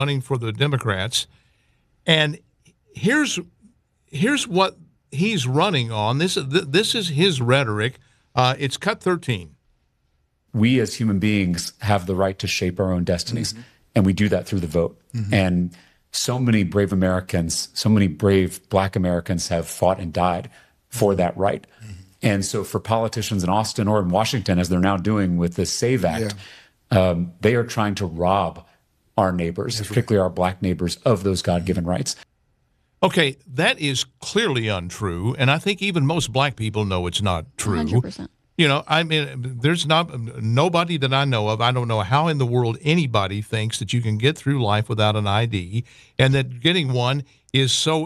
running for the Democrats, and here's what he's running on. This is his rhetoric. It's cut 13. We as human beings have the right to shape our own destinies, and we do that through the vote. And so many brave Americans, so many brave Black Americans have fought and died for that right. And so for politicians in Austin or in Washington, as they're now doing with the SAVE Act, they are trying to rob our neighbors, particularly our Black neighbors, of those God-given rights. Okay, that is clearly untrue, and I think even most Black people know it's not true. 100%. You know, I mean, there's nobody that I know of. I don't know how in the world anybody thinks that you can get through life without an ID, and that getting one is so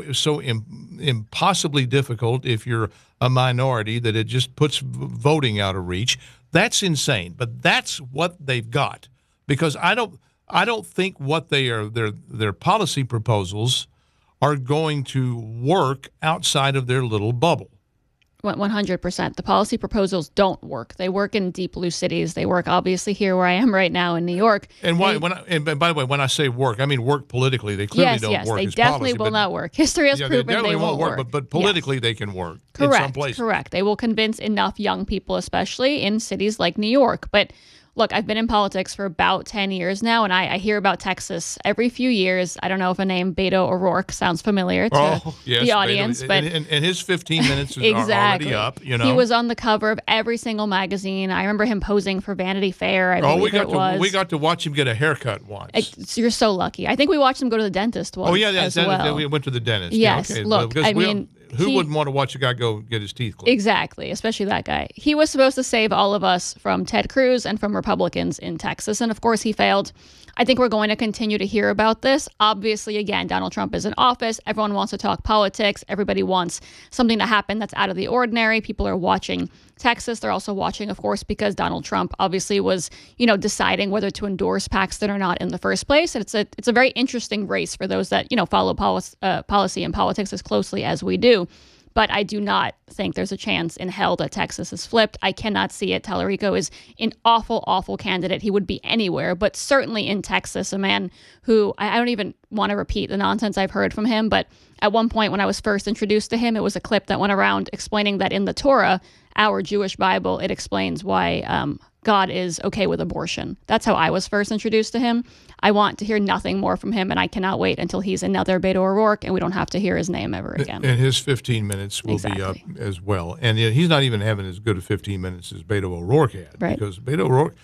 impossibly difficult if you're a minority that it just puts voting out of reach. That's insane, but that's what they've got, because I don't think what their policy proposals are going to work outside of their little bubble. 100%. The policy proposals don't work. They work in deep blue cities. They work obviously here where I am right now in New York. And by the way, when I say work, I mean work politically. They clearly don't work as policy. Yes, they definitely will not work. History has proven they won't work. But politically they can work. Correct, in some places. Correct. They will convince enough young people, especially in cities like New York. But look, I've been in politics for about 10 years now, and I hear about Texas every few years. I don't know if a name Beto O'Rourke sounds familiar to the audience. Beto, but and his 15 minutes are exactly. already up. You know? He was on the cover of every single magazine. I remember him posing for Vanity Fair. We got to watch him get a haircut once. You're so lucky. I think we watched him go to the dentist once. As well. We went to the dentist. Yes, yeah, okay. Look, I mean, who wouldn't want to watch a guy go get his teeth cleaned? Exactly, especially that guy. He was supposed to save all of us from Ted Cruz and from Republicans in Texas, and of course he failed. I think we're going to continue to hear about this. Obviously, again, Donald Trump is in office. Everyone wants to talk politics. Everybody wants something to happen that's out of the ordinary. People are watching Texas. They're also watching, of course, because Donald Trump obviously was, deciding whether to endorse Paxton or not in the first place. And it's a very interesting race for those that, follow policy and politics as closely as we do. But I do not think there's a chance in hell that Texas is flipped. I cannot see it. Tallarico is an awful, awful candidate. He would be anywhere, but certainly in Texas, a man who I don't even want to repeat the nonsense I've heard from him. But at one point when I was first introduced to him, it was a clip that went around explaining that in the Torah, our Jewish Bible, it explains why God is okay with abortion. That's how I was first introduced to him. I want to hear nothing more from him, and I cannot wait until he's another Beto O'Rourke, and we don't have to hear his name ever again. And his 15 minutes will be up as well. And he's not even having as good a 15 minutes as Beto O'Rourke had. Right. Because Beto O'Rourke,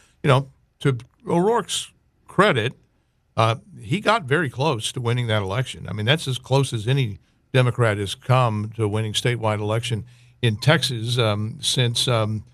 to O'Rourke's credit, he got very close to winning that election. I mean, that's as close as any Democrat has come to winning statewide election in Texas since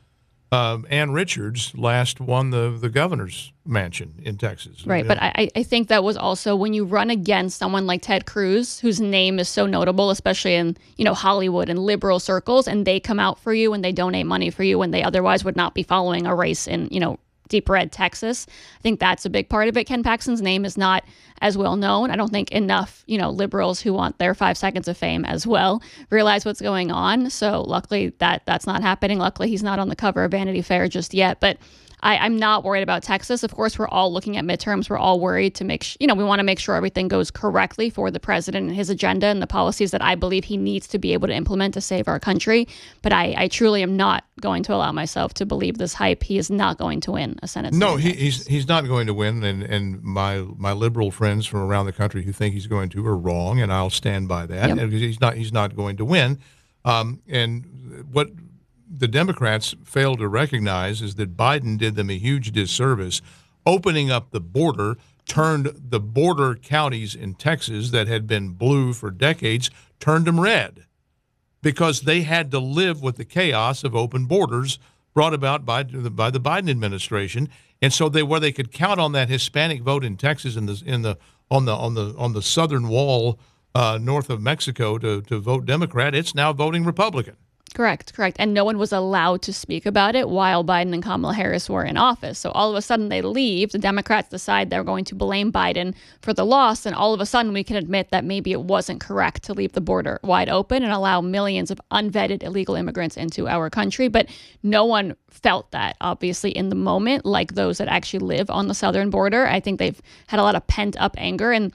Ann Richards last won the governor's mansion in Texas. Right, but I think that was also when you run against someone like Ted Cruz, whose name is so notable, especially in Hollywood and liberal circles, and they come out for you and they donate money for you when they otherwise would not be following a race in deep red Texas. I think that's a big part of it. Ken Paxton's name is not as well known. I don't think enough, liberals who want their 5 seconds of fame as well realize what's going on. So luckily that's not happening. Luckily he's not on the cover of Vanity Fair just yet. But I'm not worried about Texas. Of course, we're all looking at midterms. We're all worried to make we want to make sure everything goes correctly for the president and his agenda and the policies that I believe he needs to be able to implement to save our country. But I truly am not going to allow myself to believe this hype. He is not going to win a Senate. No, he's not going to win. And my liberal friends from around the country who think he's going to are wrong, and I'll stand by that. Yep. He's not going to win. And what the Democrats failed to recognize is that Biden did them a huge disservice. Opening up the border turned the border counties in Texas that had been blue for decades, turned them red because they had to live with the chaos of open borders brought about by the Biden administration. And so where they could count on that Hispanic vote in Texas on the southern wall north of Mexico to vote Democrat, it's now voting Republican. Correct. And no one was allowed to speak about it while Biden and Kamala Harris were in office. So all of a sudden they leave. The Democrats decide they're going to blame Biden for the loss. And all of a sudden we can admit that maybe it wasn't correct to leave the border wide open and allow millions of unvetted illegal immigrants into our country. But no one felt that, obviously, in the moment, like those that actually live on the southern border. I think they've had a lot of pent up anger. And